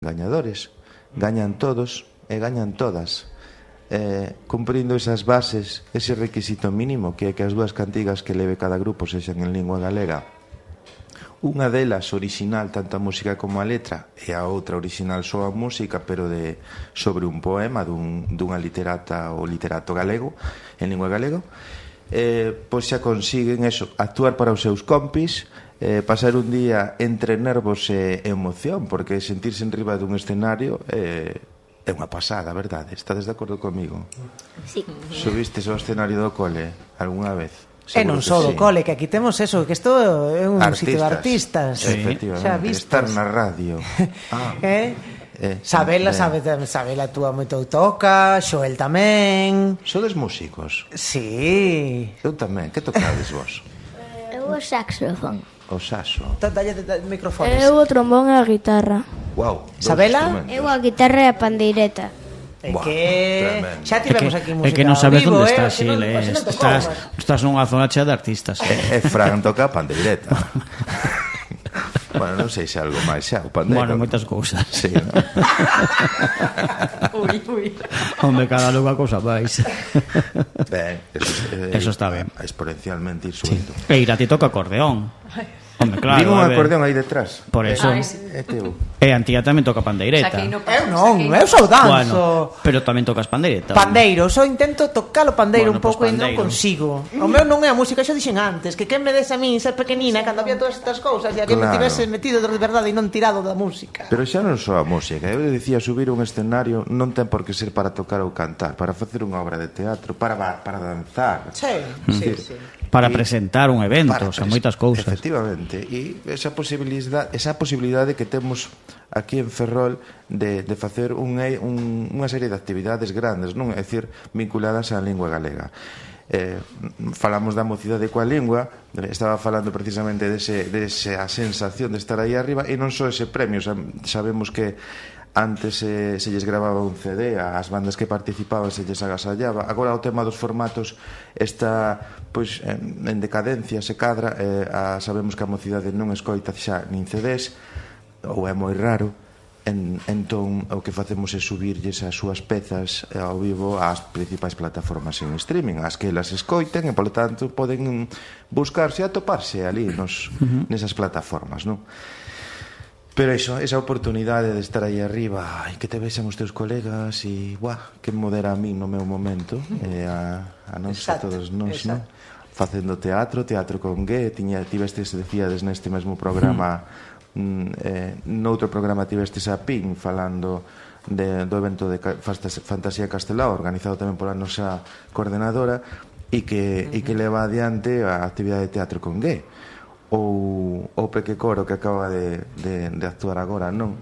gañadores, gañan todos e gañan todas, cumprindo esas bases, ese requisito mínimo que é que as dúas cantigas que leve cada grupo sexan en lingua galega, unha delas original tanto a música como a letra e a outra original só a música pero sobre un poema dunha literata ou literato galego en lingua galega, pois xa consiguen eso, actuar para os seus compis, pasar un día entre nervos e emoción, porque sentirse en riba dun escenario é unha pasada, verdade? Estades de acordo comigo? Sí. Subistes ao escenario do cole algunha vez? E non só do cole, que aquí temos eso, que isto é un sitio de artistas. Efectivamente, estar na radio. Sabela túa moito toca, Xoel tamén. Sodes músicos? Sí. Eu tamén, que tocades vos? Eu o saxofón. O saxo. Dalle microfones. Eu o trombón e a guitarra. Wow. Sabela? Eu a guitarra e a pandeireta. É que xa tivemos aquí música. É que non sabes onde estás, Xile. Estás nunha zona chea de artistas. E Fran toca a pandeireta. Bueno, non sei se algo máis xa, o pandeiro. Bueno, moitas cousas. Sí, ¿no? Ui. Onde cada lugar cousa máis. Ben, eso está ben. Exponencialmente ir subindo. E Irati toca acordeón. Home, claro. Digo un acordeón aí detrás. Por eso. É teu. E Antía tamén toca pandeireta. Eu sou danzo. Bueno, pero tamén tocas pandeireta. Pandeiro, só intento tocar o pandeiro un Bueno, pouco pues e non consigo. O meu non é a música, xa dixen antes, que quen me des a min ser pequenina cando había todas estas cousas e a que me tivese metido de verdade e non tirado da música. Pero xa non só a música. Eu dicía, subir un escenario non ten por que ser para tocar ou cantar, para facer unha obra de teatro, para danzar. Sí. Para presentar un evento, o sea, moitas cousas. Efectivamente, e esa posibilidade que temos aquí en Ferrol de facer unha serie de actividades grandes, non? É dicir, vinculadas á lingua galega. Falamos da mocidade coa lingua, estaba falando precisamente desa sensación de estar aí arriba, e non só ese premio, sabemos que antes se lles grababa un CD, as bandas que participaban se lles agasallaba. Agora o tema dos formatos está pois en decadencia, se cadra, sabemos que a mocidade non escoita xa nin CDs, ou é moi raro. Entón o que facemos é subirlles as súas pezas ao vivo ás principais plataformas en streaming, as que elas escoiten e polo tanto poden buscarse e atoparse ali nesas plataformas, non? Pero esa oportunidade de estar aí arriba e que te vexan os teus colegas e, que modera a mí no meu momento e a nós, a todos nós, non? Facendo teatro con G, tivestes, decíades neste mesmo programa, noutro programa tivestes a PIN falando do evento de Fantasía Castelao, organizado tamén pola nosa coordenadora, e que leva adiante a actividade de teatro con G. Ou o Peque Coro que acaba de actuar agora, non?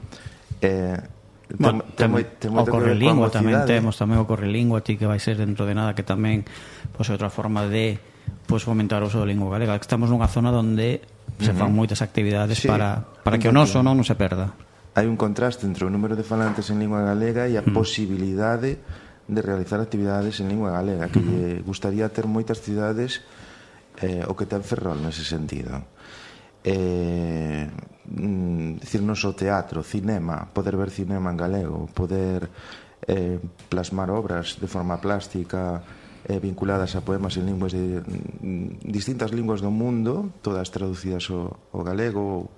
O Correlingua tamén temos, tamén o Correlingua ti que vai ser dentro de nada, que tamén é outra forma de fomentar o uso da lingua galega. Estamos nunha zona onde se fan moitas actividades para que o noso non se perda. Hai un contraste entre o número de falantes en lingua galega e a posibilidade de realizar actividades en lingua galega, que lle gustaría ter moitas cidades o que ten Ferrol nese sentido. Dicir, non só teatro, cinema, poder ver cinema en galego, poder plasmar obras de forma plástica vinculadas a poemas en linguas de distintas linguas do mundo, todas traducidas ao galego.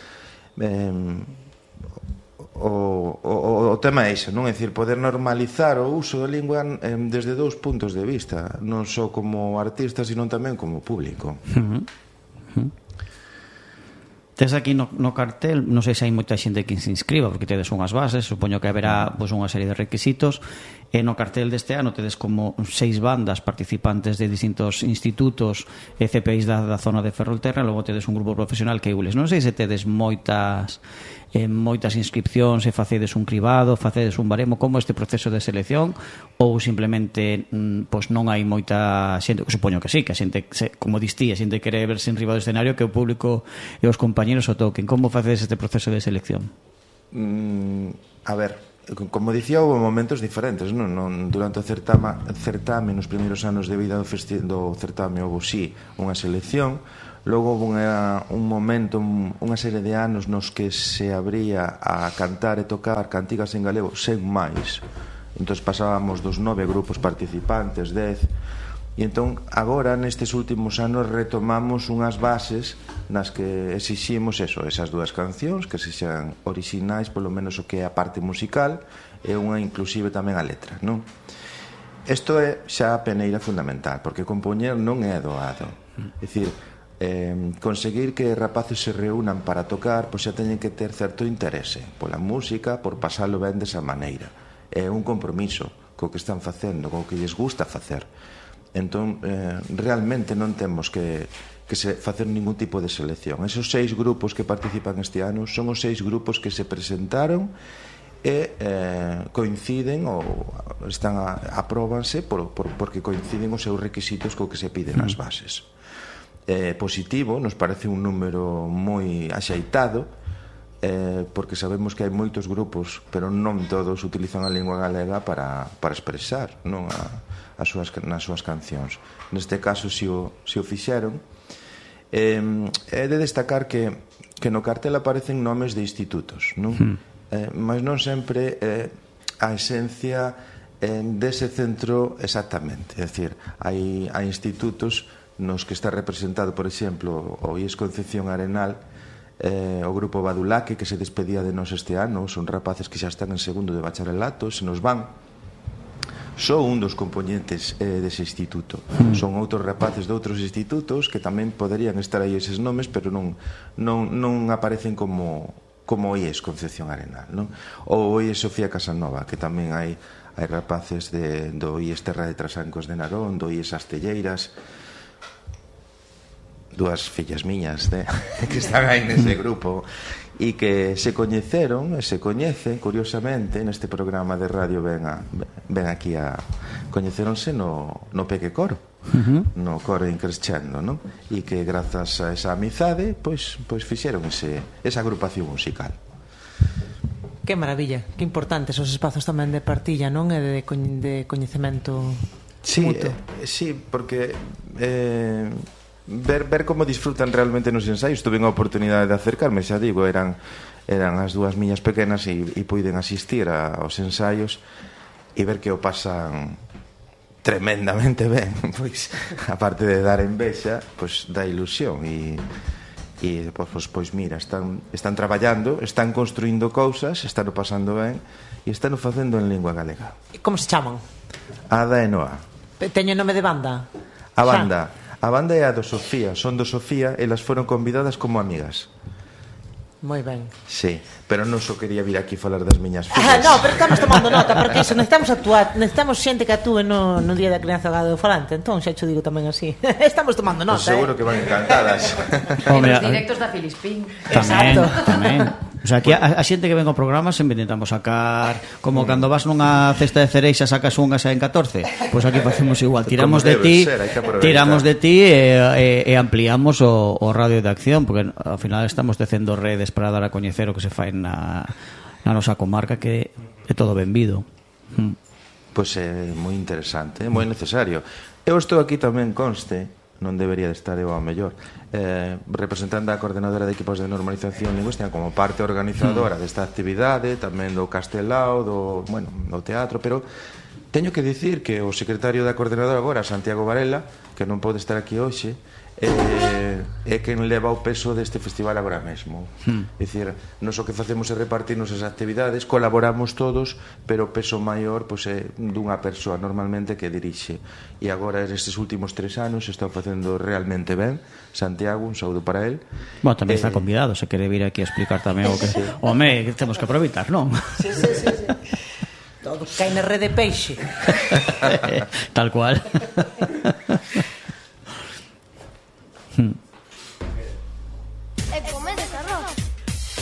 O tema é iso, non? É dicir, poder normalizar o uso da lingua desde dous puntos de vista, non só como artista, sino tamén como público. Tes aquí no cartel, non sei se hai moita xente que se inscriba, porque tedes unhas bases, supoño que haberá unha serie de requisitos, e no cartel deste ano tedes como 6 bandas participantes de distintos institutos e CPIs da zona de Ferrolterra, e logo tedes un grupo profesional que é Ules. Non sei se tedes moitas inscripcións, se facedes un cribado, facedes un baremo, como este proceso de selección, ou simplemente non hai moita xente, supoño que sí, que a xente, como distí, a xente quere verse en riba do escenario, que o público e os compañeros o toquen. Como facedes este proceso de selección? A ver, como dicía, houve momentos diferentes, non? Durante o certame, nos primeiros anos de vida do certame, houve sí unha selección. Logo houve un momento, unha serie de anos nos que se abría a cantar e tocar cantigas en galego sen máis. Entón pasábamos dos 9 grupos participantes, 10. E entón, agora, nestes últimos anos, retomamos unhas bases nas que exiximos esas dúas cancións, que sexan orixinais, polo menos o que é a parte musical, e unha inclusive tamén a letra, non? Isto é xa a peneira fundamental, porque compoñer non é doado. É dicir, conseguir que rapaces se reúnan para tocar, pois xa teñen que ter certo interese pola música, por pasalo ben desa maneira. É un compromiso co que están facendo, co que lles gusta facer. Entón, realmente non temos que facer ningún tipo de selección. Esos 6 grupos que participan este ano son os 6 grupos que se presentaron e coinciden ou apróbanse porque coinciden os seus requisitos co que se piden nas bases. Positivo, nos parece un número moi axeitado, porque sabemos que hai moitos grupos, pero non todos utilizan a lingua galega para expresar, non nas súas cancións. Neste caso, se o fixeron. É de destacar que no cartel aparecen nomes de institutos, non? Mas non sempre a esencia dese centro exactamente. É dicir, hai institutos nos que está representado, por exemplo, o IES Concepción Arenal, o grupo Badulaque, que se despedía de nós este ano. Son rapaces que xa están en segundo de bacharelato, se nos van. Só un dos componentes dese instituto. Son outros rapaces de outros institutos que tamén poderían estar aí eses nomes, pero non aparecen como IES Concepción Arenal, non? Ou IES Sofía Casanova, que tamén hai rapaces do IES Terra de Trasancos de Narón, do IES Astelleiras, dúas fillas miñas que están aí nese grupo e que se coñeceron e se coñecen, curiosamente, neste programa de radio ven aquí a coñeceronse no Peque Coro, no Coro Increscendo, non? E que grazas a esa amizade pois fixeron esa agrupación musical. Que maravilla, que importantes os espazos tamén de partilla, non? E de coñecemento mutuo. Sí, porque ver como disfrutan realmente nos ensaios. Tuve unha oportunidade de acercarme, xa digo, eran as dúas miñas pequenas e puiden asistir aos ensaios e ver que o pasan tremendamente ben. Pois, aparte de dar envexa, pois dá ilusión e pois mira, están traballando, están construindo cousas, están pasando ben e están facendo en lingua galega. E como se chaman? Ada e Noa. Teño nome de banda? A banda é a do Sofía, son do Sofía, elas foron convidadas como amigas. Moi ben. Sí, pero non só quería vir aquí falar das miñas fillas. No, pero estamos tomando nota, porque iso, necesitamos actuar, necesitamos xente que actúe no Día da Crianza Galegofalante, entón xa cho digo tamén así. Estamos tomando nota, pues seguro que van encantadas. Os directos da Filispín. Tamén. O sea, aquí a xente que ven ao programa sempre intentamos sacar, como cando vas nunha cesta de cereixa sacas unhas en 14, pois aquí facemos igual, tiramos de ti e ampliamos o radio de acción, porque ao final estamos tecendo redes para dar a coñecer o que se fai na nosa comarca, que é todo benvido. Pois é moi interesante, é moi necesario. Eu estou aquí tamén, conste, non debería de estar eu ao mellor, representando a coordenadora de equipos de normalización lingüística como parte organizadora desta actividade, tamén do Castelao, do teatro, pero teño que dicir que o secretario da coordenadora agora, Santiago Varela, que non pode estar aquí hoxe, é quen leva o peso deste festival agora mesmo. É dicir, nos o que facemos é repartirnos as actividades, colaboramos todos, pero o peso maior é dunha persoa normalmente que dirixe. E agora, nestes últimos 3 anos, está facendo realmente ben. Santiago, un saúdo para él. Bueno, tamén está convidado, se quere vir aquí a explicar tamén o que... Home, que temos que aproveitar, non? Sí. Todo cae na rede peixe. Tal cual.